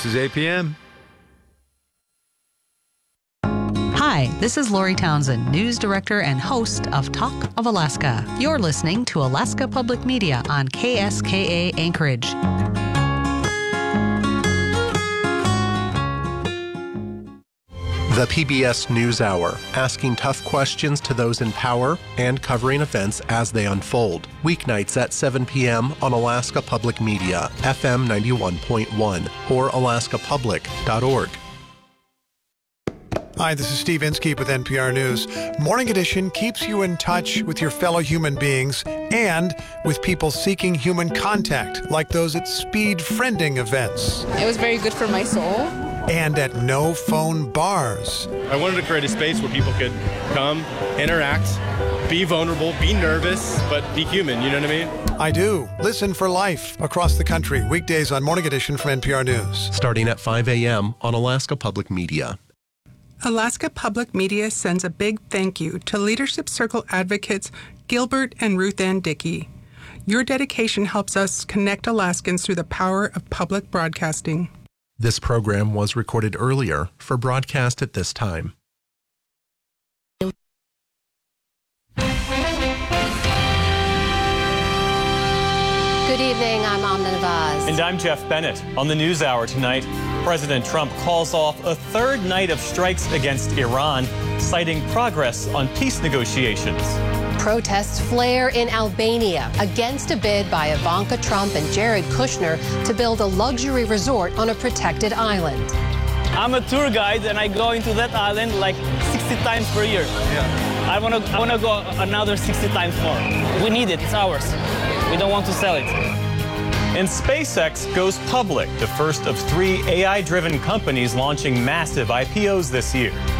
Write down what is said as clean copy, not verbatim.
is 8 p.m. Hi, this is Lori Townsend, news director and host of Talk of Alaska. You're listening to Alaska Public Media on KSKA Anchorage. The PBS NewsHour, asking tough questions to those in power and covering events as they unfold. Weeknights at 7 p.m. on Alaska Public Media, FM 91.1 or alaskapublic.org. Hi, this is Steve Inskeep with NPR News. Morning Edition keeps you in touch with your fellow human beings and with people seeking human contact, like those at speed friending events. It was very good for my soul. And at no-phone bars. I wanted to create a space where people could come, interact, be vulnerable, be nervous, but be human, you know what I mean? I do. Listen for life across the country, weekdays on Morning Edition from NPR News. Starting at 5 a.m. on Alaska Public Media. Alaska Public Media sends a big thank you to Leadership Circle advocates Gilbert and Ruth Ann Dickey. Your dedication helps us connect Alaskans through the power of public broadcasting. This program was recorded earlier for broadcast at this time. Good evening, I'm Amna Navaz. And I'm Jeff Bennett. On the NewsHour tonight, President Trump calls off a third night of strikes against Iran, citing progress on peace negotiations. Protests flare in Albania against a bid by Ivanka Trump and Jared Kushner to build a luxury resort on a protected island. I'm a tour guide and I go into that island like 60 times per year. Yeah. I want to go another 60 times more. We need it. It's ours. We don't want to sell it. And SpaceX goes public, the first of 3 AI-driven companies launching massive IPOs this year.